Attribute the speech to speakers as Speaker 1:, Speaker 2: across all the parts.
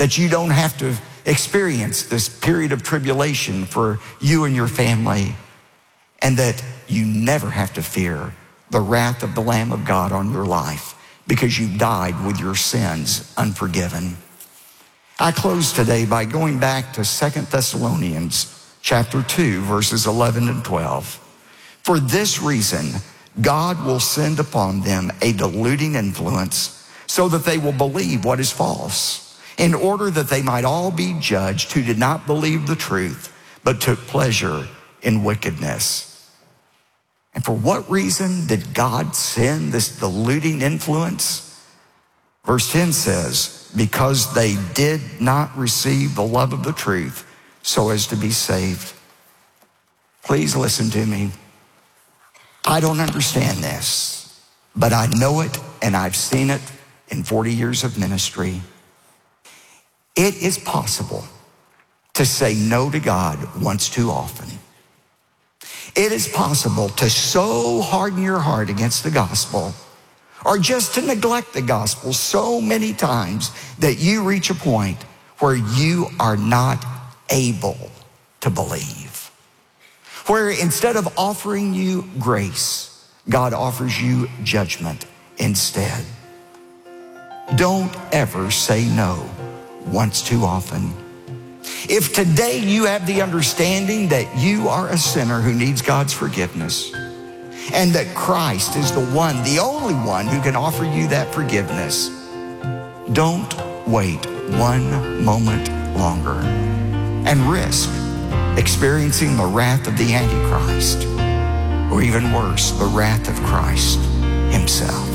Speaker 1: that you don't have to experience this period of tribulation for you and your family, and that you never have to fear the wrath of the Lamb of God on your life because you died with your sins unforgiven. I close today by going back to 2 Thessalonians chapter 2, verses 11 and 12. For this reason, God will send upon them a deluding influence so that they will believe what is false, in order that they might all be judged who did not believe the truth, but took pleasure in wickedness. And for what reason did God send this deluding influence? Verse 10 says, because they did not receive the love of the truth so as to be saved. Please listen to me. I don't understand this, but I know it and I've seen it in 40 years of ministry. It is possible to say no to God once too often. It is possible to so harden your heart against the gospel, or just to neglect the gospel so many times that you reach a point where you are not able to believe. Where instead of offering you grace, God offers you judgment instead. Don't ever say no once too often. If today you have the understanding that you are a sinner who needs God's forgiveness, and that Christ is the one, the only one who can offer you that forgiveness, don't wait one moment longer and risk experiencing the wrath of the Antichrist, or even worse, the wrath of Christ himself.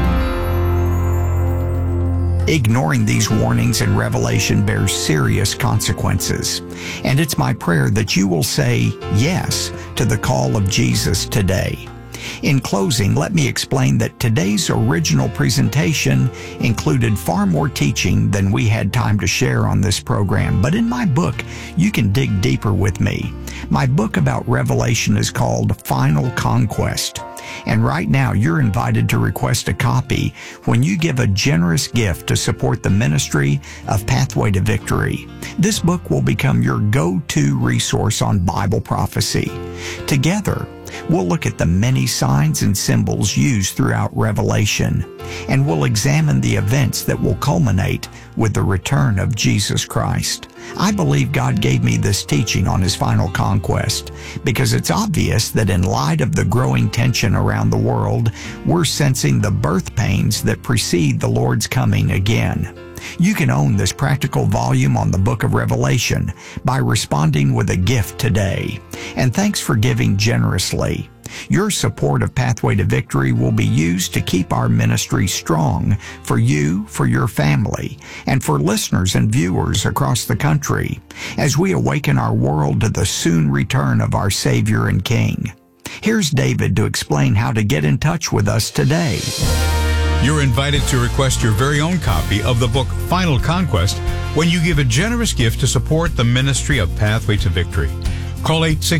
Speaker 1: Ignoring these warnings in Revelation bears serious consequences, and it's my prayer that you will say yes to the call of Jesus today. In closing, let me explain that today's original presentation included far more teaching than we had time to share on this program, but in my book, you can dig deeper with me. My book about Revelation is called Final Conquest. And right now, you're invited to request a copy when you give a generous gift to support the ministry of Pathway to Victory. This book will become your go-to resource on Bible prophecy. Together, we'll look at the many signs and symbols used throughout Revelation, and we'll examine the events that will culminate with the return of Jesus Christ. I believe God gave me this teaching on His final conquest because it's obvious that in light of the growing tension around the world, we're sensing the birth pains that precede the Lord's coming again. You can own this practical volume on the book of Revelation by responding with a gift today. And thanks for giving generously. Your support of Pathway to Victory will be used to keep our ministry strong for you, for your family, and for listeners and viewers across the country as we awaken our world to the soon return of our Savior and King. Here's David to explain how to get in touch with us today.
Speaker 2: You're invited to request your very own copy of the book Final Conquest when you give a generous gift to support the ministry of Pathway to Victory. Call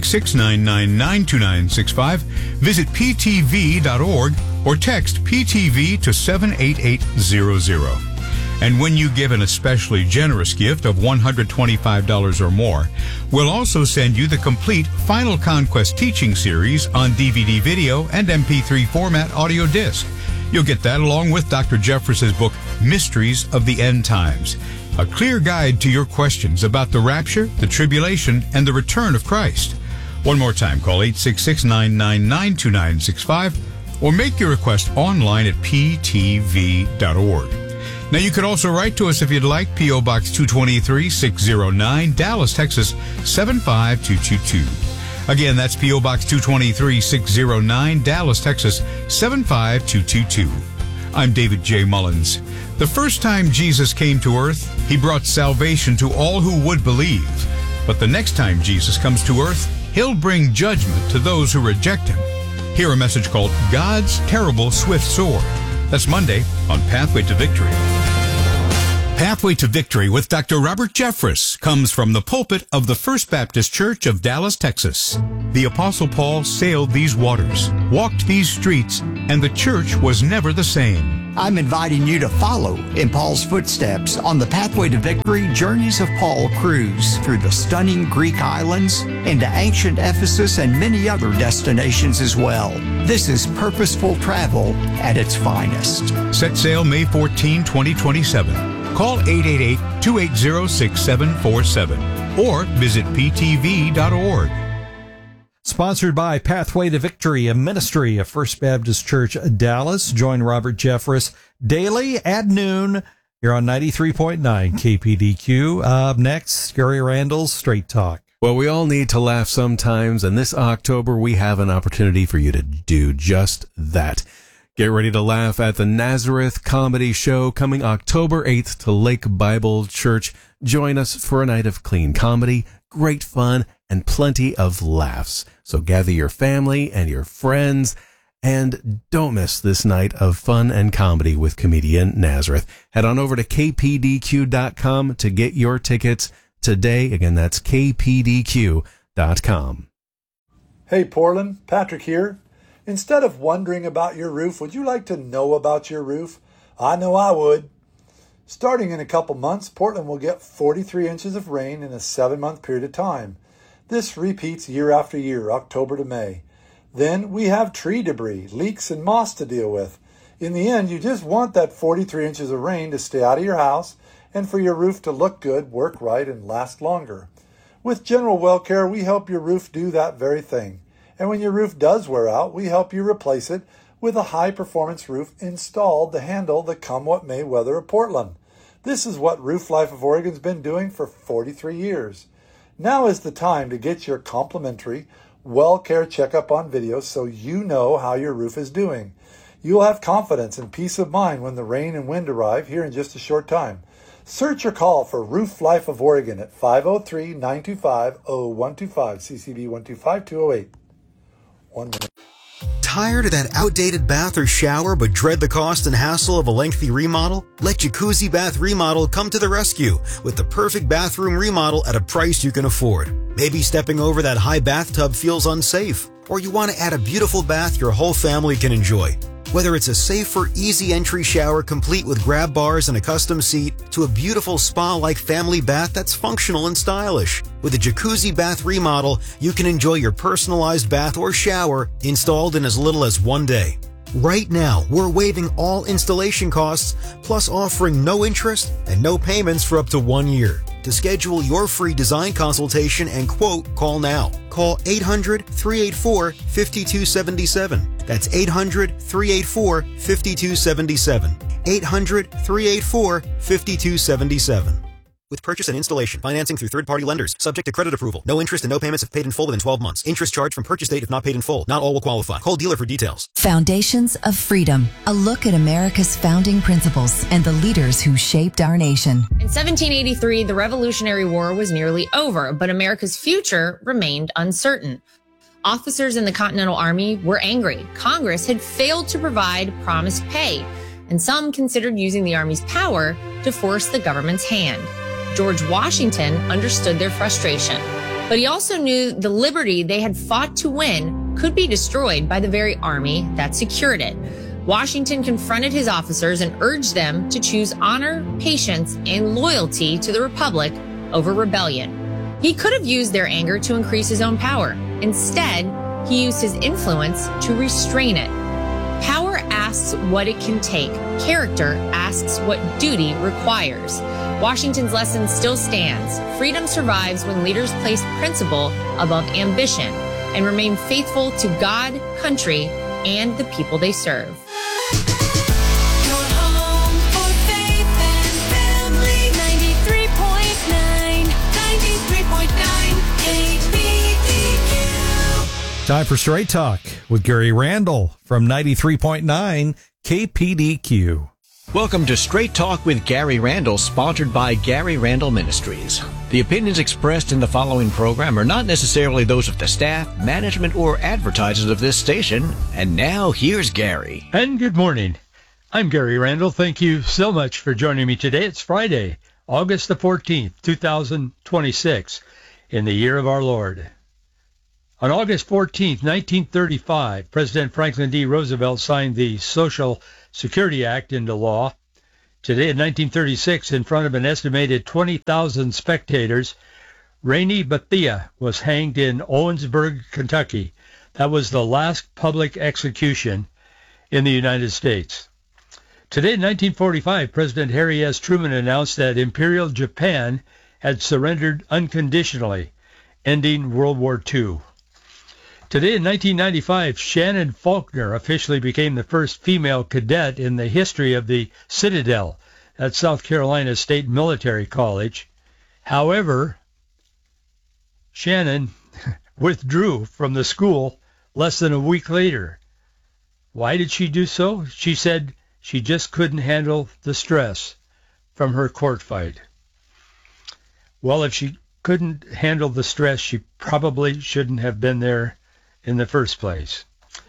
Speaker 2: 866-999-2965, visit ptv.org, or text PTV to 78800. And when you give an especially generous gift of $125 or more, we'll also send you the complete Final Conquest teaching series on DVD video and MP3 format audio disc. You'll get that along with Dr. Jeffress's book, Mysteries of the End Times, a clear guide to your questions about the rapture, the tribulation, and the return of Christ. One more time, call 866-999-2965 or make your request online at ptv.org. Now, you could also write to us if you'd like, P.O. Box 223-609, Dallas, Texas, 75222. Again, that's P.O. Box 223-609, Dallas, Texas, 75222. I'm David J. Mullins. The first time Jesus came to earth, He brought salvation to all who would believe. But the next time Jesus comes to earth, He'll bring judgment to those who reject Him. Hear a message called God's Terrible Swift Sword. That's Monday on Pathway to Victory. Pathway to Victory with Dr. Robert Jeffress comes from the pulpit of the First Baptist Church of Dallas, Texas. The Apostle Paul sailed these waters, walked these streets, and the church was never the same.
Speaker 1: I'm inviting you to follow in Paul's footsteps on the Pathway to Victory Journeys of Paul cruise through the stunning Greek islands, into ancient Ephesus, and many other destinations as well. This is purposeful travel at its finest.
Speaker 2: Set sail May 14, 2027. Call 888-280-6747 or visit ptv.org.
Speaker 3: Sponsored by Pathway to Victory, a ministry of First Baptist Church Dallas. Join Robert Jeffress daily at noon here on 93.9 KPDQ. Up next, Gary Randall's Straight Talk.
Speaker 4: Well, we all need to laugh sometimes, and this October we have an opportunity for you to do just that. Get ready to laugh at the Nazareth Comedy Show coming October 8th to Lake Bible Church. Join us for a night of clean comedy, great fun, and plenty of laughs. So gather your family and your friends, and don't miss this night of fun and comedy with comedian Nazareth. Head on over to kpdq.com to get your tickets today. Again, that's kpdq.com.
Speaker 5: Hey Portland, Patrick here. Instead of wondering about your roof, would you like to know about your roof? I know I would. Starting in a couple months, Portland will get 43 inches of rain in a 7-month period of time. This repeats year after year, October to May. Then we have tree debris, leaks, and moss to deal with. In the end, you just want that 43 inches of rain to stay out of your house and for your roof to look good, work right, and last longer. With General Well Care, we help your roof do that very thing. And when your roof does wear out, we help you replace it with a high-performance roof installed to handle the come-what-may weather of Portland. This is what Roof Life of Oregon's been doing for 43 years. Now is the time to get your complimentary Well Care checkup on video so you know how your roof is doing. You'll have confidence and peace of mind when the rain and wind arrive here in just a short time. Search or call for Roof Life of Oregon at 503-925-0125, CCB 125208. 1 minute.
Speaker 6: Tired of that outdated bath or shower but dread the cost and hassle of a lengthy remodel? Let Jacuzzi Bath Remodel come to the rescue with the perfect bathroom remodel at a price you can afford. Maybe stepping over that high bathtub feels unsafe, or you want to add a beautiful bath your whole family can enjoy. Whether it's a safer, easy entry shower complete with grab bars and a custom seat, to a beautiful spa-like family bath that's functional and stylish. With a Jacuzzi Bath Remodel, you can enjoy your personalized bath or shower installed in as little as 1 day. Right now, we're waiving all installation costs, plus offering no interest and no payments for up to 1 year. To schedule your free design consultation and quote, call now. Call 800-384-5277. That's 800-384-5277. 800-384-5277. With purchase and installation, financing through third-party lenders, subject to credit approval. No interest and no payments if paid in full within 12 months. Interest charged from purchase date if not paid in full. Not all will qualify. Call dealer for details.
Speaker 7: Foundations of Freedom. A look at America's founding principles and the leaders who shaped our nation.
Speaker 8: In 1783, the Revolutionary War was nearly over, but America's future remained uncertain. Officers in the Continental Army were angry. Congress had failed to provide promised pay, and some considered using the Army's power to force the government's hand. George Washington understood their frustration, but he also knew the liberty they had fought to win could be destroyed by the very army that secured it. Washington confronted his officers and urged them to choose honor, patience, and loyalty to the Republic over rebellion. He could have used their anger to increase his own power. Instead, he used his influence to restrain it. Power asks what it can take. Character asks what duty requires. Washington's lesson still stands. Freedom survives when leaders place principle above ambition and remain faithful to God, country, and the people they serve.
Speaker 9: Your home for faith and family. 93.9 KPDQ.
Speaker 3: Time for Straight Talk with Gary Randall from 93.9 KPDQ.
Speaker 10: Welcome to Straight Talk with Gary Randall, sponsored by Gary Randall Ministries. The opinions expressed in the following program are not necessarily those of the staff, management, or advertisers of this station. And now, here's Gary.
Speaker 11: And good morning. I'm Gary Randall. Thank you so much for joining me today. It's Friday, August the 14th, 2026, in the year of our Lord. On August 14th, 1935, President Franklin D. Roosevelt signed the Social Security Act into law. Today, in 1936, in front of an estimated 20,000 spectators, Rainey Bethia was hanged in Owensboro, Kentucky. That was the last public execution in the United States. Today, in 1945, President Harry S. Truman announced that Imperial Japan had surrendered unconditionally, ending World War II. Today, in 1995, Shannon Faulkner officially became the first female cadet in the history of the Citadel at South Carolina State Military College. However, Shannon withdrew from the school less than a week later. Why did she do so? She said she just couldn't handle the stress from her court fight. Well, if she couldn't handle the stress, she probably shouldn't have been there in the first place.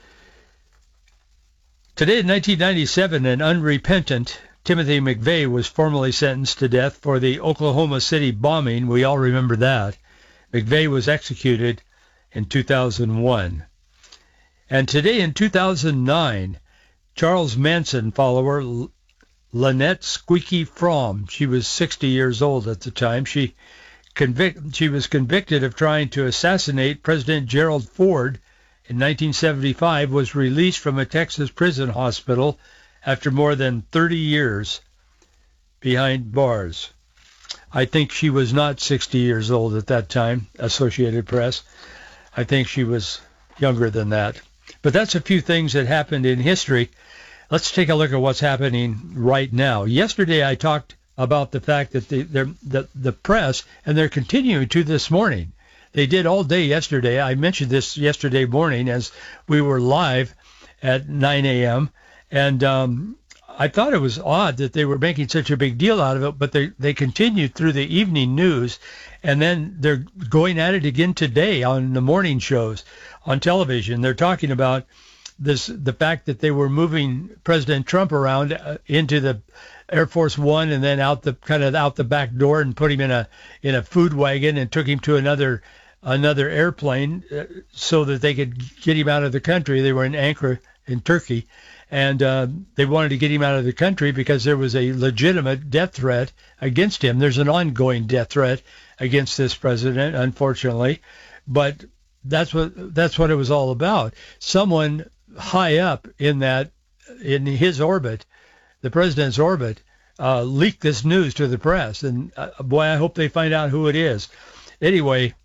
Speaker 11: Today in 1997, an unrepentant Timothy McVeigh was formally sentenced to death for the Oklahoma City bombing. We all remember that. McVeigh was executed in 2001. And today in 2009, Charles Manson follower Lynette Squeaky Fromm, she was 60 years old at the time, she was convicted of trying to assassinate President Gerald Ford in 1975, was released from a Texas prison hospital after more than 30 years behind bars. I think she was not 60 years old at that time, Associated Press. I think she was younger than that. But that's a few things that happened in history. Let's take a look at what's happening right now. Yesterday I talked about the fact that the press, and they're continuing to this morning. They did all day yesterday. I mentioned this yesterday morning as we were live at 9 a.m. And I thought it was odd that they were making such a big deal out of it, but they continued through the evening news, and then they're going at it again today on the morning shows on television. They're talking about the fact that they were moving President Trump around into the Air Force One and then out the back door and put him in a food wagon and took him to another airplane so that they could get him out of the country. They were in Ankara in Turkey, and they wanted to get him out of the country because there was a legitimate death threat against him. There's an ongoing death threat against this president, unfortunately, but that's what it was all about. Someone high up in his orbit, the president's orbit, leaked this news to the press, and boy, I hope they find out who it is. Anyway,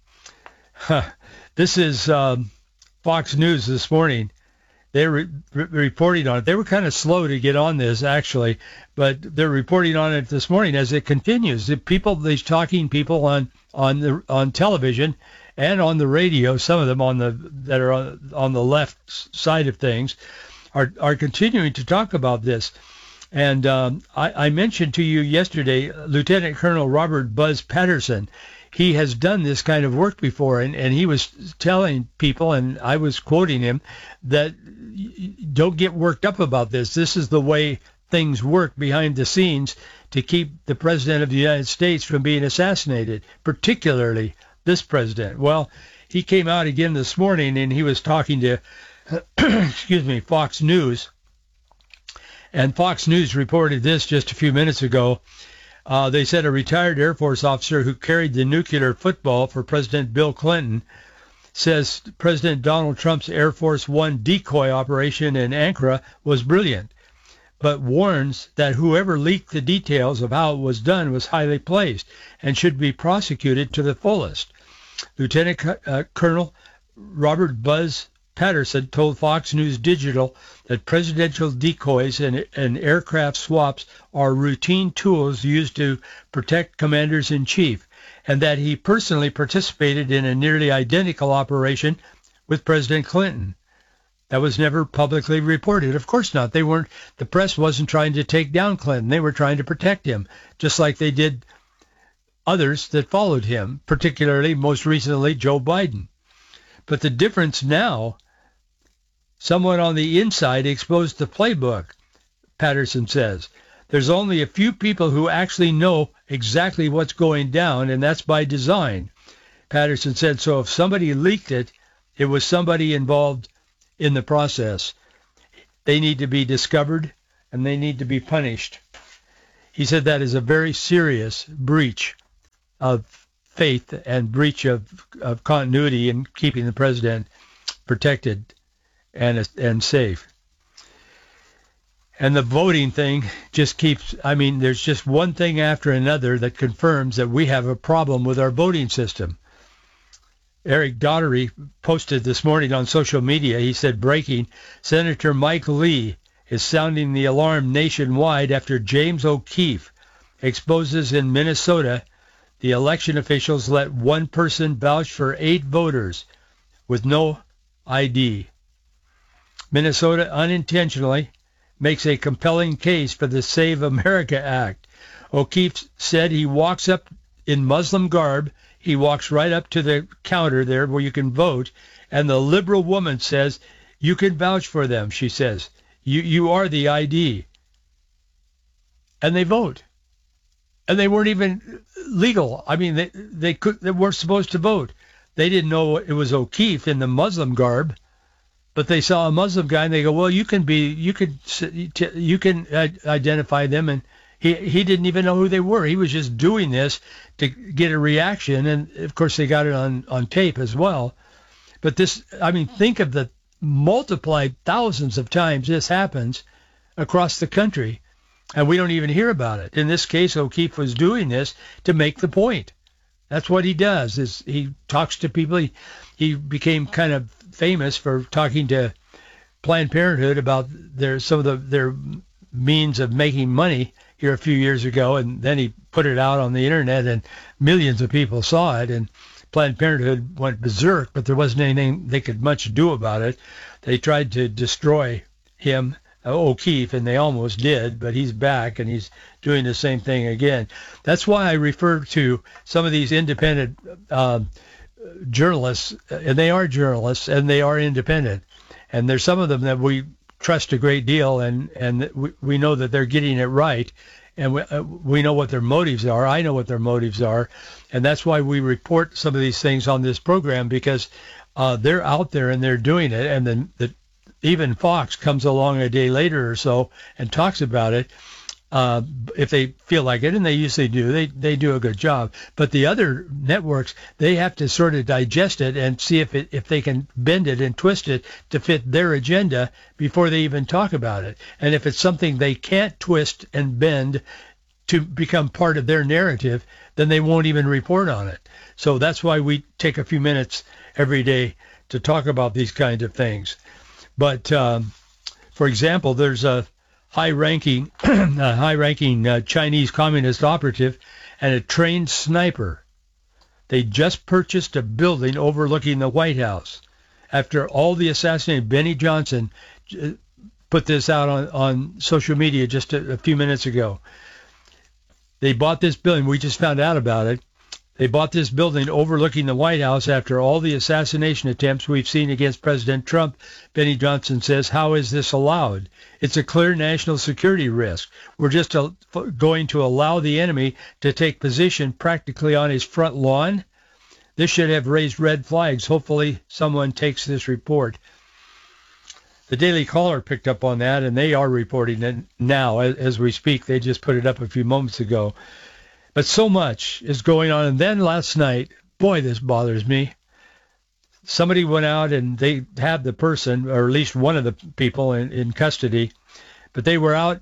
Speaker 11: this is Fox News this morning. They're reporting on it. They were kind of slow to get on this, actually, but they're reporting on it this morning as it continues. These talking people on television and on the radio, some of them that are on the left side of things, are continuing to talk about this. And I mentioned to you yesterday, Lieutenant Colonel Robert Buzz Patterson. He has done this kind of work before, and he was telling people, and I was quoting him, that don't get worked up about this. This is the way things work behind the scenes to keep the President of the United States from being assassinated, particularly this president. Well, he came out again this morning, and he was talking to, Fox News. And Fox News reported this just a few minutes ago. They said a retired Air Force officer who carried the nuclear football for President Bill Clinton says President Donald Trump's Air Force One decoy operation in Ankara was brilliant, but warns that whoever leaked the details of how it was done was highly placed and should be prosecuted to the fullest. Lieutenant Colonel Robert Buzz Patterson told Fox News Digital that presidential decoys and aircraft swaps are routine tools used to protect commanders-in-chief, and that he personally participated in a nearly identical operation with President Clinton. That was never publicly reported. Of course not. The press wasn't trying to take down Clinton. They were trying to protect him, just like they did others that followed him, particularly, most recently, Joe Biden. But the difference now, someone on the inside exposed the playbook. Patterson says. There's only a few people who actually know exactly what's going down, and that's by design. Patterson said, so if somebody leaked it, it was somebody involved in the process. They need to be discovered, and they need to be punished. He said that is a very serious breach of faith and breach of continuity in keeping the president protected and safe. And the voting thing just keeps, there's just one thing after another that confirms that we have a problem with our voting system. Eric Daugherty posted this morning on social media, he said, breaking, Senator Mike Lee is sounding the alarm nationwide after James O'Keefe exposes in Minnesota the election officials let one person vouch for 8 voters with no ID. Minnesota unintentionally makes a compelling case for the Save America Act. O'Keefe said he walks up in Muslim garb. He walks right up to the counter there where you can vote, and the liberal woman says, you can vouch for them, she says. You are the ID. And they vote. And they weren't even legal. They weren't supposed to vote. They didn't know it was O'Keefe in the Muslim garb, but they saw a Muslim guy and they go, well, you can identify them, and he didn't even know who they were. He was just doing this to get a reaction, and of course they got it on tape as well. But this, think of the multiplied thousands of times this happens across the country, and we don't even hear about it. In this case, O'Keefe was doing this to make the point. That's what he does, is he talks to people. He became kind of famous for talking to Planned Parenthood about some of their means of making money here a few years ago, and then he put it out on the internet, and millions of people saw it, and Planned Parenthood went berserk, but there wasn't anything they could much do about it. They tried to destroy him, O'Keefe, and they almost did, but he's back, and he's doing the same thing again. That's why I refer to some of these independent journalists, and they are journalists, and they are independent. And there's some of them that we trust a great deal, and we know that they're getting it right, and we know what their motives are. I know what their motives are, and that's why we report some of these things on this program, because they're out there and they're doing it, and then even Fox comes along a day later or so and talks about it if they feel like it, and they usually do. They do a good job. But the other networks, they have to sort of digest it and see if they can bend it and twist it to fit their agenda before they even talk about it. And if it's something they can't twist and bend to become part of their narrative, then they won't even report on it. So that's why we take a few minutes every day to talk about these kinds of things. But for example, there's a high-ranking Chinese communist operative and a trained sniper. They just purchased a building overlooking the White House. After all the assassinated, Benny Johnson put this out on social media just a few minutes ago. They bought this building. We just found out about it. They bought this building overlooking the White House after all the assassination attempts we've seen against President Trump. Benny Johnson says, how is this allowed? It's a clear national security risk. We're just going to allow the enemy to take position practically on his front lawn. This should have raised red flags. Hopefully someone takes this report. The Daily Caller picked up on that, and they are reporting it now as we speak. They just put it up a few moments ago. But so much is going on. And then last night, boy, this bothers me. Somebody went out and they had the person, or at least one of the people in custody, but they were out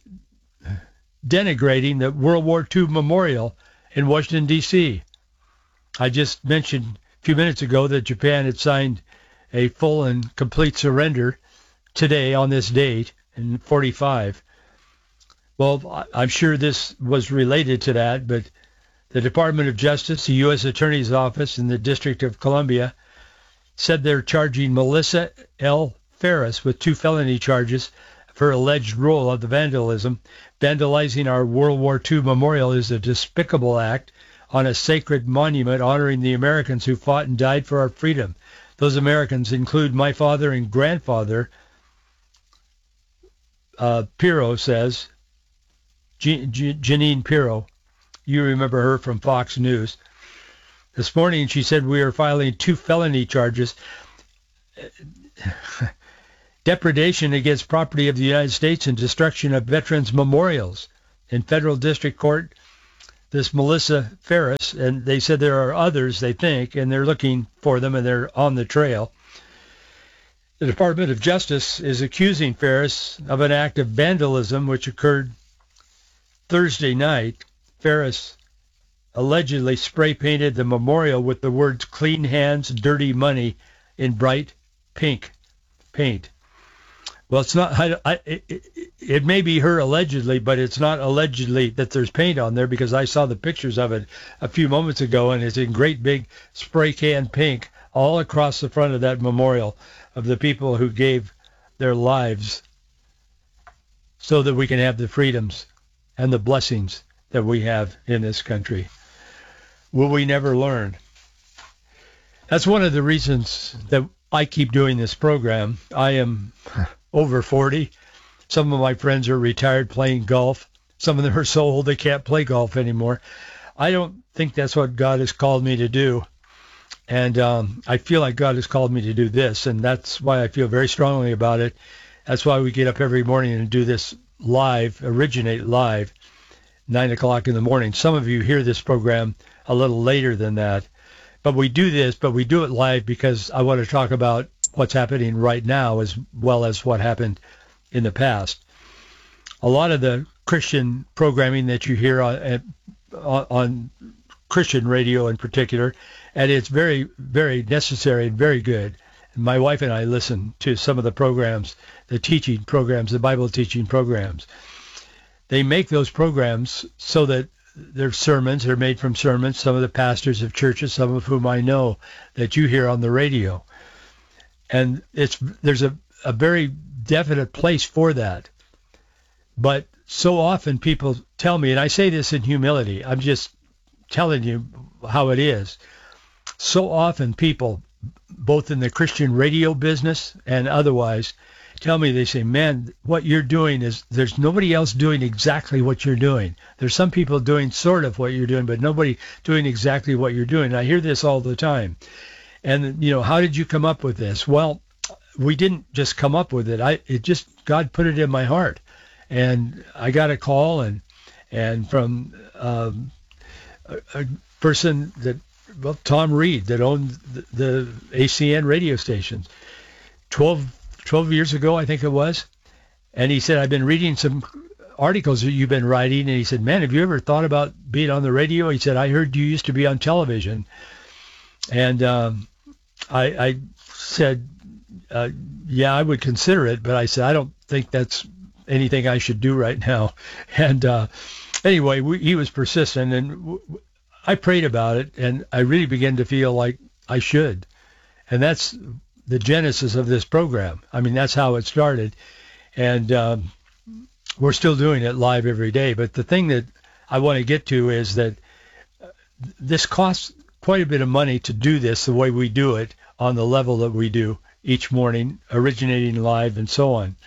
Speaker 11: denigrating the World War II memorial in Washington, D.C. I just mentioned a few minutes ago that Japan had signed a full and complete surrender today on this date in 1945. Well, I'm sure this was related to that, but the Department of Justice, the U.S. Attorney's Office in the District of Columbia, said they're charging Melissa L. Ferris with 2 felony charges for alleged role of the vandalism. Vandalizing our World War II memorial is a despicable act on a sacred monument honoring the Americans who fought and died for our freedom. Those Americans include my father and grandfather. Pirro says, Janine Pirro, you remember her from Fox News. This morning she said we are filing 2 felony charges. Depredation against property of the United States and destruction of veterans' memorials in federal district court. This Melissa Ferris, and they said there are others, they think, and they're looking for them and they're on the trail. The Department of Justice is accusing Ferris of an act of vandalism which occurred Thursday night. Ferris allegedly spray painted the memorial with the words "Clean Hands, Dirty Money" in bright pink paint. Well, it's not. It may be her allegedly, but it's not allegedly that there's paint on there, because I saw the pictures of it a few moments ago, and it's in great big spray can pink all across the front of that memorial of the people who gave their lives so that we can have the freedoms and the blessings that we have in this country. Will we never learn? That's one of the reasons that I keep doing this program. I am over 40. Some of my friends are retired playing golf. Some of them are so old they can't play golf anymore. I don't think that's what God has called me to do. And I feel like God has called me to do this, and that's why I feel very strongly about it. That's why we get up every morning and do this live, originate live, 9 o'clock in the morning. Some of you hear this program a little later than that. But we do this, but we do it live because I want to talk about what's happening right now as well as what happened in the past. A lot of the Christian programming that you hear on Christian radio in particular, and it's very, very necessary and very good. And my wife and I listen to some of the programs, the teaching programs, the Bible teaching programs. They make those programs so that they're sermons. They're made from sermons. Some of the pastors of churches, some of whom I know that you hear on the radio. And there's a very definite place for that. But so often people tell me, and I say this in humility, I'm just telling you how it is. So often people, both in the Christian radio business and otherwise, tell me, they say, man, what you're doing is, there's nobody else doing exactly what you're doing. There's some people doing sort of what you're doing, but nobody doing exactly what you're doing. And I hear this all the time. And, how did you come up with this? Well, we didn't just come up with it. God put it in my heart. And I got a call and from a person Tom Reed, that owned the ACN radio stations 12 years ago, I think it was. And he said, I've been reading some articles that you've been writing. And he said, man, have you ever thought about being on the radio? He said, I heard you used to be on television. And I said, yeah, I would consider it. But I said, I don't think that's anything I should do right now. And anyway, he was persistent. And I prayed about it. And I really began to feel like I should. And that's the genesis of this program. I mean, that's how it started. And we're still doing it live every day. But the thing that I want to get to is that this costs quite a bit of money to do this the way we do it on the level that we do each morning, originating live and so on.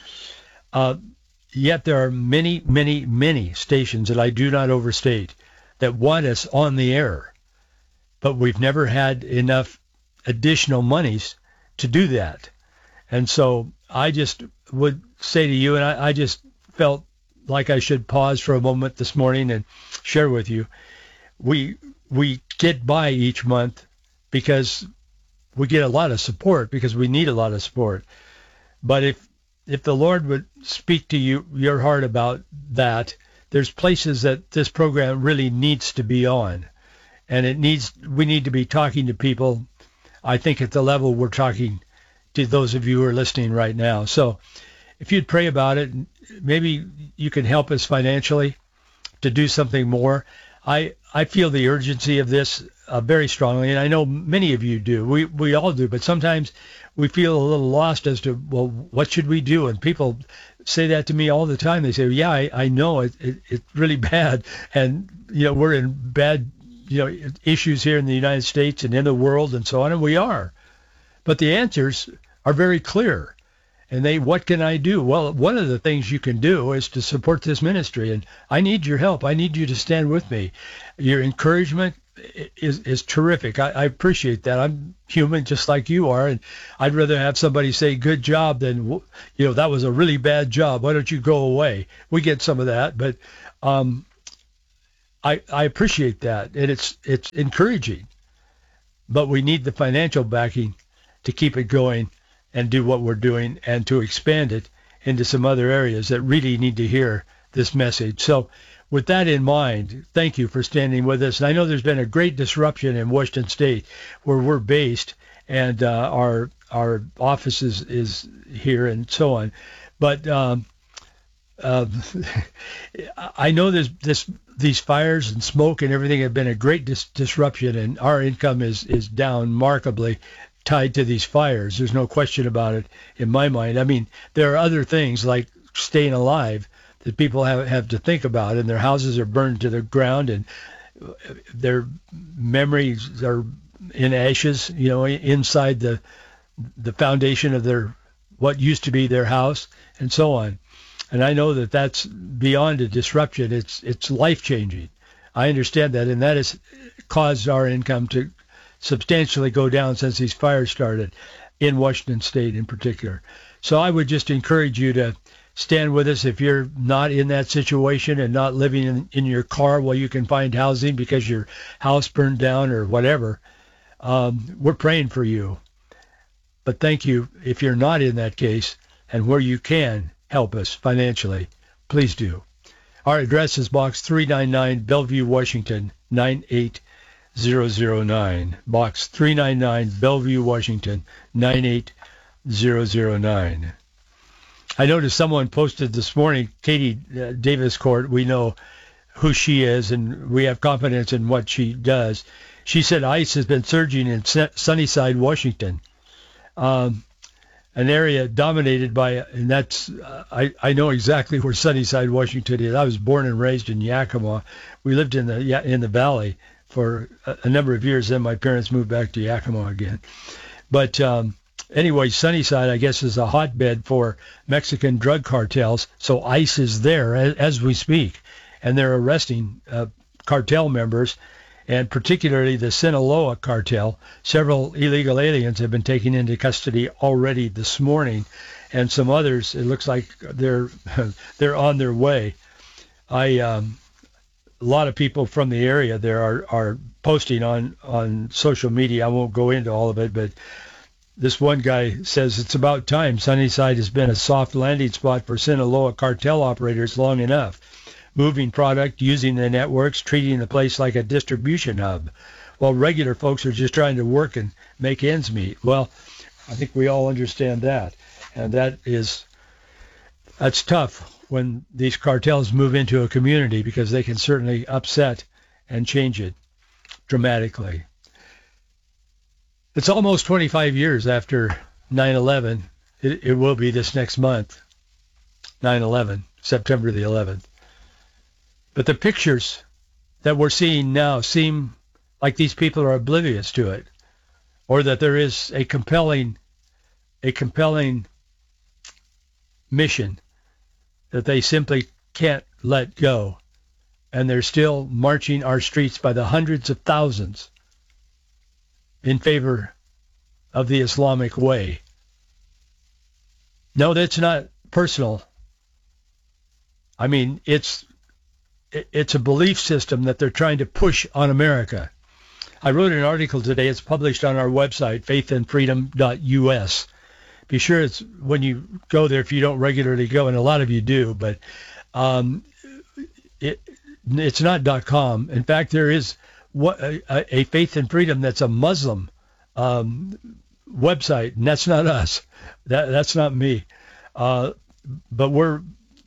Speaker 11: Yet there are many, many, many stations that I do not overstate that want us on the air. But we've never had enough additional monies to do that. And so I just would say to you, and I just felt like I should pause for a moment this morning and share with you, we get by each month because we get a lot of support, because we need a lot of support. But if the Lord would speak to your heart about that, there's places that this program really needs to be on. And we need to be talking to people, I think, at the level we're talking to those of you who are listening right now. So if you'd pray about it, maybe you can help us financially to do something more. I feel the urgency of this very strongly, and I know many of you do. We all do, but sometimes we feel a little lost as to, well, what should we do? And people say that to me all the time. They say, yeah, I know it's really bad, and we're in bad issues here in the United States and in the world and so on, and we are. But the answers are very clear. And what can I do? Well, one of the things you can do is to support this ministry, and I need your help. I need you to stand with me. Your encouragement is terrific. I appreciate that. I'm human just like you are, and I'd rather have somebody say good job than, that was a really bad job. Why don't you go away? We get some of that, but I appreciate that, and it's encouraging. But we need the financial backing to keep it going and do what we're doing and to expand it into some other areas that really need to hear this message. So with that in mind, thank you for standing with us. And I know there's been a great disruption in Washington State where we're based, and our office is here and so on. But I know these fires and smoke and everything have been a great disruption, and our income is down markedly tied to these fires. There's no question about it in my mind. I mean, there are other things like staying alive that people have to think about, and their houses are burned to the ground, and their memories are in ashes, inside the foundation of what used to be their house, and so on. And I know that that's beyond a disruption. It's life-changing. I understand that, and that has caused our income to substantially go down since these fires started in Washington State in particular. So I would just encourage you to stand with us if you're not in that situation and not living in your car while you can find housing because your house burned down or whatever. We're praying for you. But thank you if you're not in that case, and where you can help us financially, please do. Our address is Box 399, Bellevue, Washington, 98009. Box 399, Bellevue, Washington, 98009. I noticed someone posted this morning, Katie Davis Court. We know who she is, and we have confidence in what she does. She said ICE has been surging in Sunnyside, Washington, an area dominated by, and that's, I know exactly where Sunnyside, Washington is. I was born and raised in Yakima. We lived in the valley for a number of years, then my parents moved back to Yakima again. But anyway, Sunnyside, I guess, is a hotbed for Mexican drug cartels, so ICE is there as we speak, and they're arresting cartel members, and particularly the Sinaloa cartel. Several illegal aliens have been taken into custody already this morning, and some others, it looks like they're on their way. A lot of people from the area there are posting on social media. I won't go into all of it, but this one guy says it's about time. Sunnyside has been a soft landing spot for Sinaloa cartel operators long enough, moving product, using the networks, treating the place like a distribution hub, while regular folks are just trying to work and make ends meet. Well, I think we all understand that, and that's tough when these cartels move into a community, because they can certainly upset and change it dramatically. It's almost 25 years after 9/11. It will be this next month, 9/11, September the 11th. But the pictures that we're seeing now seem like these people are oblivious to it, or that there is a compelling mission that they simply can't let go, and they're still marching our streets by the hundreds of thousands in favor of the Islamic way. No, that's not personal. I mean, it's a belief system that they're trying to push on America. I wrote an article today. It's published on our website, faithandfreedom.us. Be sure it's when you go there, if you don't regularly go, and a lot of you do, but it's not .com. In fact, there is a Faith and Freedom that's a Muslim website, and that's not us. That's not me. But we're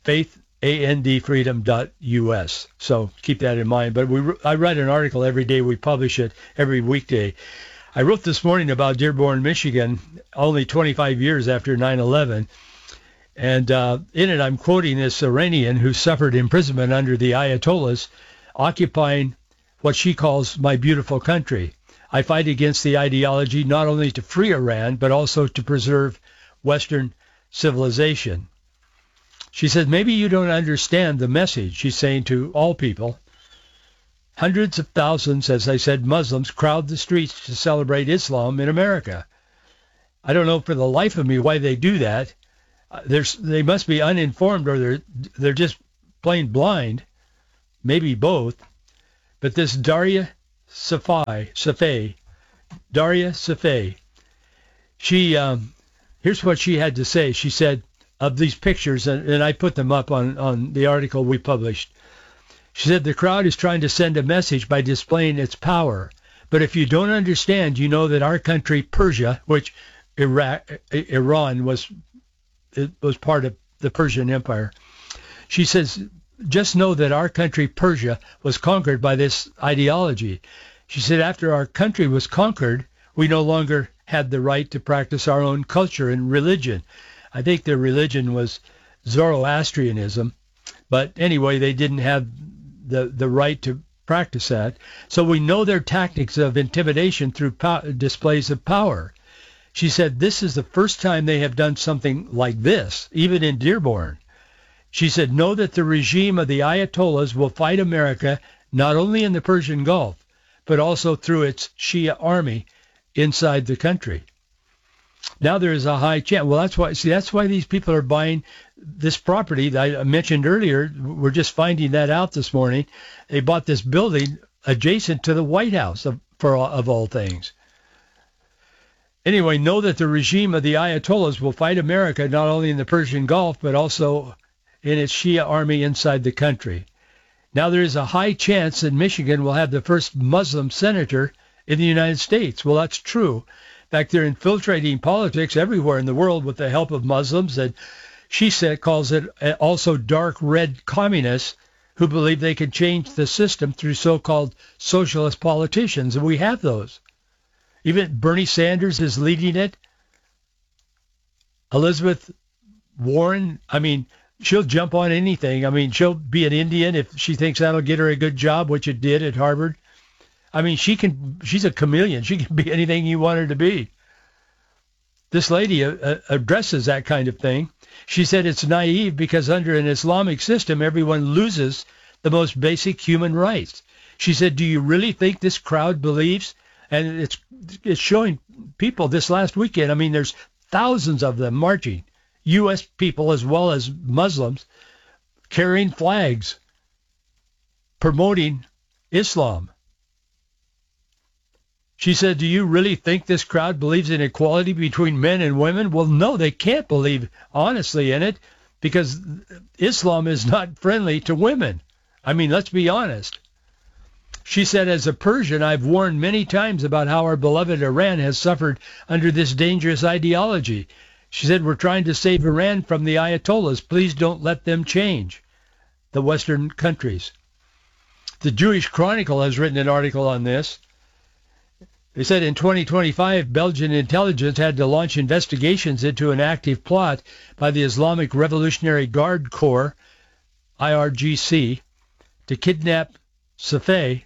Speaker 11: faithandfreedom.us. So keep that in mind. But I write an article every day. We publish it every weekday. I wrote this morning about Dearborn, Michigan, only 25 years after 9/11. And in it, I'm quoting this Iranian who suffered imprisonment under the Ayatollahs, occupying what she calls my beautiful country. I fight against the ideology not only to free Iran, but also to preserve Western civilization. She said, maybe you don't understand the message, she's saying to all people. Hundreds of thousands, as I said, Muslims crowd the streets to celebrate Islam in America. I don't know for the life of me why they do that. They must be uninformed, or they're just plain blind, maybe both. But this Daria Safai, she here's what she had to say. She said of these pictures, and I put them up on the article we published. She said the crowd is trying to send a message by displaying its power. But if you don't understand, you know that our country, Persia, which Iran was part of the Persian Empire. She says, just know that our country, Persia, was conquered by this ideology. She said, after our country was conquered, we no longer had the right to practice our own culture and religion. I think their religion was Zoroastrianism. But anyway, they didn't have the right to practice that. So we know their tactics of intimidation through displays of power. She said, this is the first time they have done something like this, even in Dearborn. She said, know that the regime of the Ayatollahs will fight America not only in the Persian Gulf, but also through its Shia army inside the country. Now there is a high chance. Well, that's why these people are buying this property that I mentioned earlier. We're just finding that out this morning. They bought this building adjacent to the White House, of all things. Anyway, know that the regime of the Ayatollahs will fight America not only in the Persian Gulf, but also in its Shia army inside the country. Now there is a high chance that Michigan will have the first Muslim senator in the United States. Well, that's true. In fact, they're infiltrating politics everywhere in the world with the help of Muslims, and she calls it also dark red communists who believe they can change the system through so-called socialist politicians, and we have those. Even Bernie Sanders is leading it. Elizabeth Warren, she'll jump on anything. She'll be an Indian if she thinks that'll get her a good job, which it did at Harvard. She's a chameleon. She can be anything you want her to be. This lady addresses that kind of thing. She said it's naive because under an Islamic system, everyone loses the most basic human rights. She said, do you really think this crowd believes? And it's showing people this last weekend. There's thousands of them marching, U.S. people as well as Muslims, carrying flags, promoting Islam. She said, do you really think this crowd believes in equality between men and women? Well, no, they can't believe honestly in it because Islam is not friendly to women. Let's be honest. She said, as a Persian, I've warned many times about how our beloved Iran has suffered under this dangerous ideology. She said, we're trying to save Iran from the Ayatollahs. Please don't let them change the Western countries. The Jewish Chronicle has written an article on this. They said in 2025, Belgian intelligence had to launch investigations into an active plot by the Islamic Revolutionary Guard Corps, IRGC, to kidnap Safai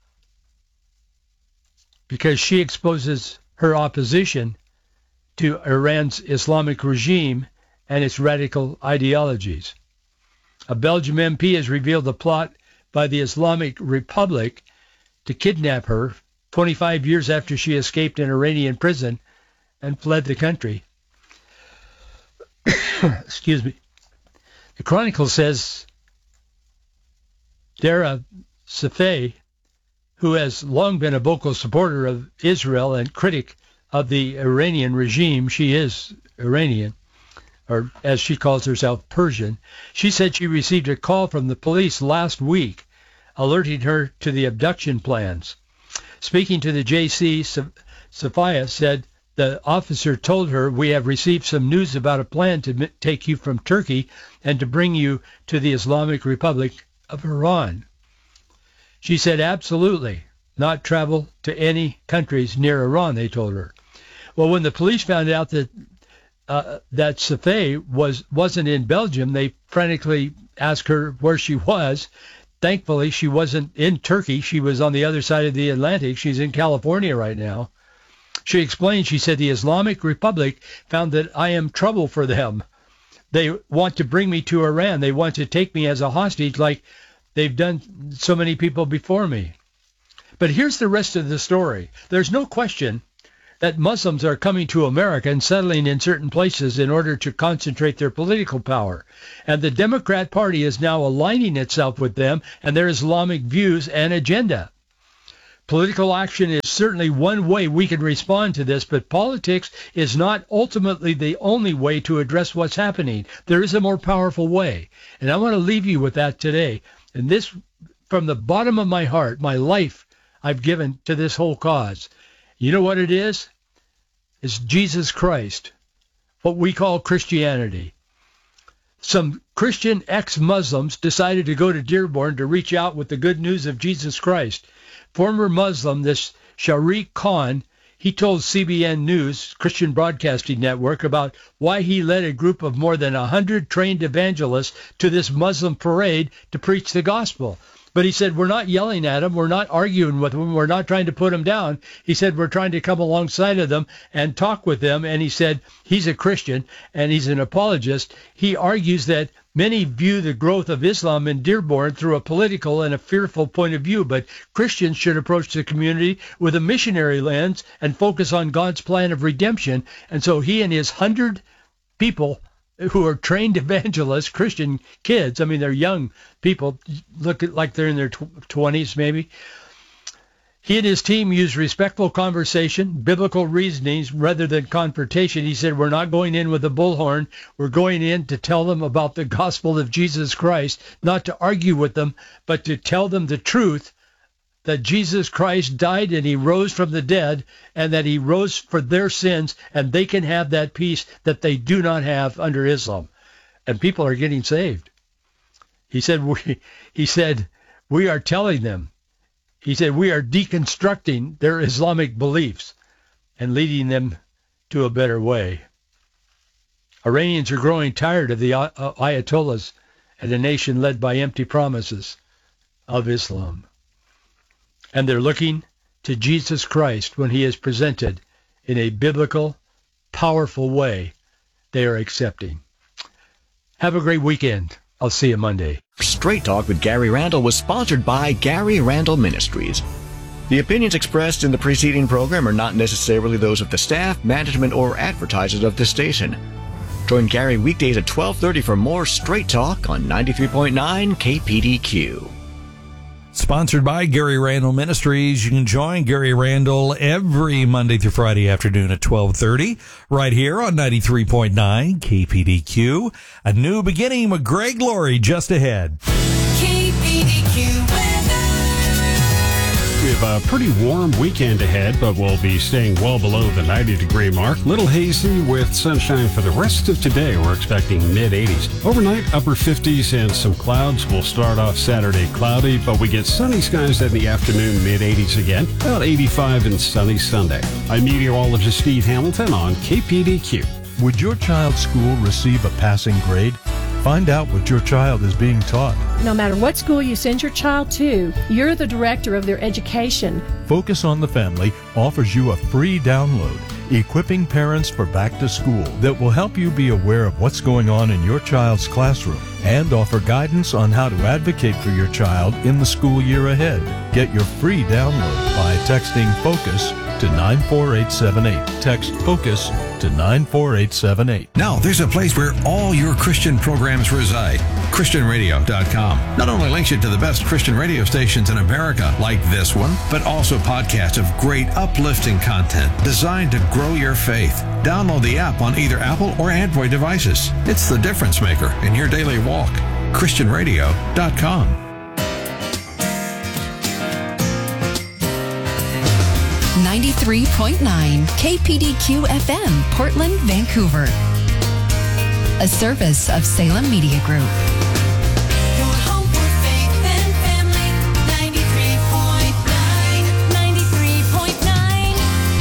Speaker 11: because she exposes her opposition to Iran's Islamic regime and its radical ideologies. A Belgian MP has revealed the plot by the Islamic Republic to kidnap her 25 years after she escaped an Iranian prison and fled the country. Excuse me. The Chronicle says Dara Safai, who has long been a vocal supporter of Israel and critic of the Iranian regime, she is Iranian, or as she calls herself, Persian. She said she received a call from the police last week alerting her to the abduction plans. Speaking to the JC, Safai said the officer told her, we have received some news about a plan to take you from Turkey and to bring you to the Islamic Republic of Iran. She said, absolutely, not travel to any countries near Iran, they told her. Well, when the police found out that Safai wasn't in Belgium, they frantically asked her where she was. Thankfully, she wasn't in Turkey. She was on the other side of the Atlantic. She's in California right now. She explained, she said, the Islamic Republic found that I am trouble for them. They want to bring me to Iran. They want to take me as a hostage like they've done so many people before me. But here's the rest of the story. There's no question that Muslims are coming to America and settling in certain places in order to concentrate their political power. And the Democrat Party is now aligning itself with them and their Islamic views and agenda. Political action is certainly one way we can respond to this, but politics is not ultimately the only way to address what's happening. There is a more powerful way. And I want to leave you with that today. And this, from the bottom of my heart, my life I've given to this whole cause. You know what it is? It's Jesus Christ, what we call Christianity. Some Christian ex-Muslims decided to go to Dearborn to reach out with the good news of Jesus Christ. Former Muslim, this Sharik Khan, he told CBN News, Christian Broadcasting Network, about why he led a group of more than 100 trained evangelists to this Muslim parade to preach the gospel. But he said, we're not yelling at them. We're not arguing with them. We're not trying to put them down. He said, we're trying to come alongside of them and talk with them. And he said, he's a Christian and he's an apologist. He argues that many view the growth of Islam in Dearborn through a political and a fearful point of view, but Christians should approach the community with a missionary lens and focus on God's plan of redemption. And so he and his 100 people who are trained evangelists, Christian kids, I mean, they're young people, look like they're in their 20s maybe. He and his team used respectful conversation, biblical reasonings rather than confrontation. He said, we're not going in with a bullhorn. We're going in to tell them about the gospel of Jesus Christ, not to argue with them, but to tell them the truth that Jesus Christ died and he rose from the dead and that he rose for their sins and they can have that peace that they do not have under Islam. And people are getting saved. He said, we are telling them. He said, we are deconstructing their Islamic beliefs and leading them to a better way. Iranians are growing tired of the Ayatollahs and a nation led by empty promises of Islam. And they're looking to Jesus Christ when he is presented in a biblical, powerful way. They are accepting. Have a great weekend. I'll see you Monday.
Speaker 10: Straight Talk with Gary Randall was sponsored by Gary Randall Ministries. The opinions expressed in the preceding program are not necessarily those of the staff, management, or advertisers of this station. Join Gary weekdays at 12:30 for more Straight Talk on 93.9 KPDQ.
Speaker 3: Sponsored by Gary Randall Ministries. You can join Gary Randall every Monday through Friday afternoon at 12:30 right here on 93.9 KPDQ. A new beginning with Greg Laurie just ahead.
Speaker 9: KPDQ
Speaker 12: We have a pretty warm weekend ahead, but we'll be staying well below the 90-degree mark. Little hazy with sunshine for the rest of today. We're expecting mid-80s. Overnight, upper 50s and some clouds. We'll start off Saturday cloudy, but we get sunny skies in the afternoon, mid-80s again. About 85 and sunny Sunday. I'm meteorologist Steve Hamilton on KPDQ.
Speaker 13: Would your child's school receive a passing grade? Find out what your child is being taught.
Speaker 14: No matter what school you send your child to, you're the director of their education.
Speaker 13: Focus on the Family offers you a free download, Equipping Parents for Back to School, that will help you be aware of what's going on in your child's classroom and offer guidance on how to advocate for your child in the school year ahead. Get your free download by texting FOCUS to 94878. Text FOCUS to 94878.
Speaker 15: Now, there's a place where all your Christian programs reside. ChristianRadio.com not only links you to the best Christian radio stations in America, like this one, but also podcasts of great uplifting content designed to grow your faith. Download the app on either Apple or Android devices. It's the difference maker in your daily walk. ChristianRadio.com.
Speaker 7: 93.9 KPDQ FM, Portland, Vancouver. A service of Salem Media Group.
Speaker 9: Your home for faith and family. 93.9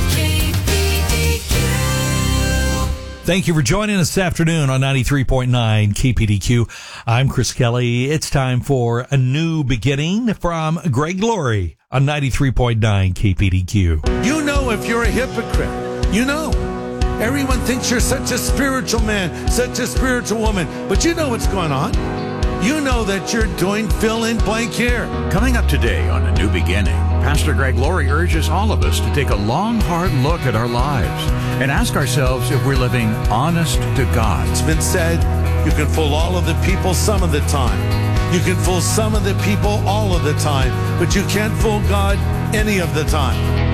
Speaker 9: KPDQ.
Speaker 3: Thank you for joining us this afternoon on 93.9 KPDQ. I'm Chris Kelly. It's time for a new beginning from Greg Laurie on 93.9 KPDQ.
Speaker 16: You know if you're a hypocrite. You know. Everyone thinks you're such a spiritual man, such a spiritual woman, but you know what's going on. You know that you're doing fill in blank here.
Speaker 17: Coming up today on A New Beginning, Pastor Greg Laurie urges all of us to take a long, hard look at our lives and ask ourselves if we're living honest to God.
Speaker 16: It's been said, you can fool all of the people some of the time. You can fool some of the people all of the time, but you can't fool God any of the time.